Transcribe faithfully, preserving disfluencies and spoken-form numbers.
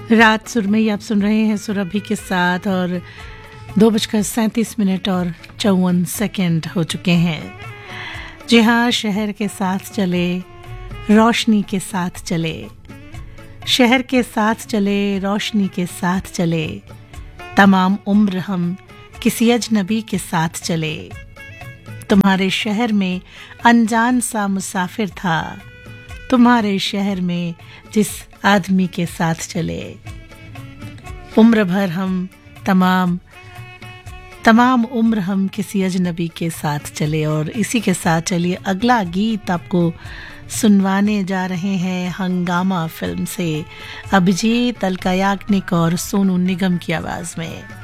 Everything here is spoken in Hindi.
रात सुरमई आप सुन रहे हैं सुरभि के साथ और दो बजकर सैंतीस मिनट और चौवन सेकंड हो चुके हैं। जी हाँ, शहर के साथ चले, रोशनी के साथ चले, शहर के साथ चले, रोशनी के साथ चले, तमाम उम्र हम किसी अजनबी के साथ चले। तुम्हारे शहर में अनजान सा मुसाफिर था, तुम्हारे शहर में जिस आदमी के साथ चले। उम्र भर हम तमाम तमाम उम्र हम किसी अजनबी के साथ चले। और इसी के साथ चलिए अगला गीत आपको सुनवाने जा रहे हैं हंगामा फिल्म से, अभिजीत, अलका याग्निक और सोनू निगम की आवाज में।